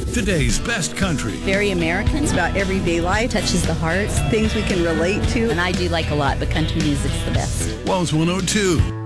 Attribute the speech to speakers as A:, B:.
A: today's best country.
B: Very American. It's about everyday life. Touches the heart. Things we can relate to.
C: And I do like a lot, but country music's the best.
A: Wells 102.